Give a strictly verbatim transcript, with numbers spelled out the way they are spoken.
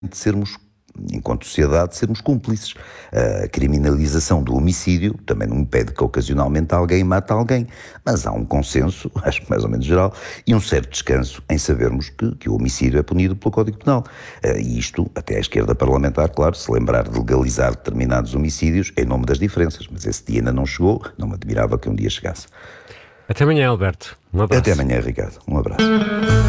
de sermos, enquanto sociedade, sermos cúmplices. A criminalização do homicídio também não impede que ocasionalmente alguém mate alguém, mas há um consenso, acho que mais ou menos geral, e um certo descanso em sabermos que, que o homicídio é punido pelo Código Penal. E isto, até a esquerda parlamentar, claro, se lembrar de legalizar determinados homicídios em nome das diferenças, mas esse dia ainda não chegou, não me admirava que um dia chegasse. Até amanhã, Alberto. Um abraço. Até amanhã, Ricardo. Um abraço.